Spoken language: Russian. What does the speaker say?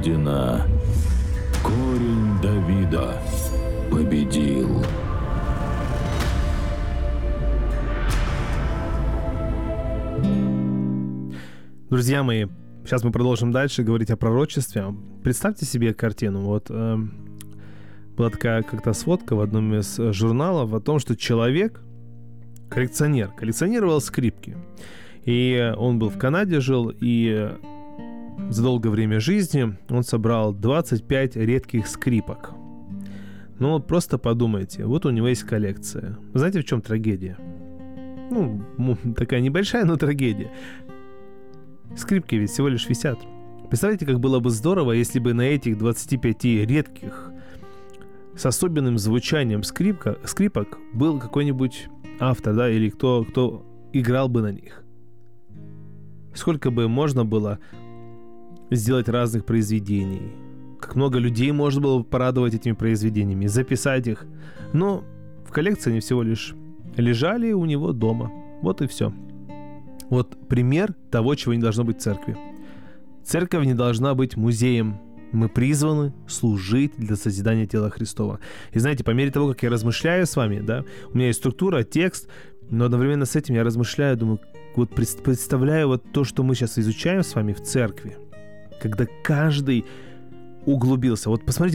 найдено. Корень Давида победил. Друзья мои, сейчас мы продолжим дальше говорить о пророчестве. Представьте себе картину. Была такая как-то сводка в одном из журналов о том, что человек, коллекционировал скрипки. И он был в Канаде, жил, и за долгое время жизни он собрал 25 редких скрипок. Просто подумайте, вот у него есть коллекция. Знаете, в чем трагедия? Такая небольшая, но трагедия. Скрипки ведь всего лишь висят. Представляете, как было бы здорово, если бы на этих 25 редких с особенным звучанием скрипок был какой-нибудь автор, да, или кто играл бы на них. Сколько бы можно было сделать разных произведений. Как много людей можно было бы порадовать этими произведениями, записать их. Но в коллекции они всего лишь лежали у него дома. Вот и все. Вот пример того, чего не должно быть в церкви. Церковь не должна быть музеем. Мы призваны служить для созидания тела Христова. И знаете, по мере того, как я размышляю с вами, да, у меня есть структура, текст, но одновременно с этим я размышляю, думаю, представляю то, что мы сейчас изучаем с вами в церкви, когда каждый углубился. Посмотрите,